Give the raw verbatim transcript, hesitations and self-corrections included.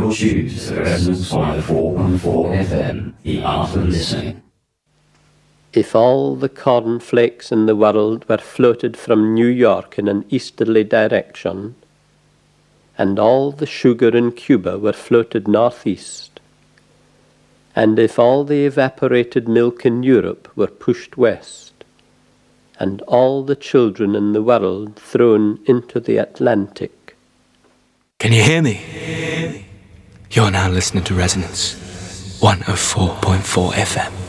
your shoes to Resonance one oh four point four F M, the art of listening. If all the cornflakes in the world were floated from New York in an easterly direction, and all the sugar in Cuba were floated northeast, and if all the evaporated milk in Europe were pushed west, and all the children in the world thrown into the Atlantic. Can you hear me? You're now listening to Resonance one oh four point four F M.